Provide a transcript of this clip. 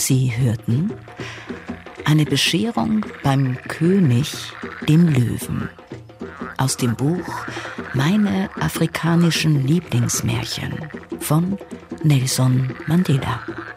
Sie hörten Eine Bescherung beim König, dem Löwen, aus dem Buch Meine afrikanischen Lieblingsmärchen von Nelson Mandela.